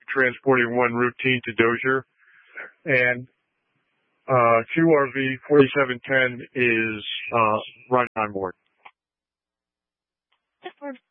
transporting one routine to Dozier. And QRV 4710 is running on board.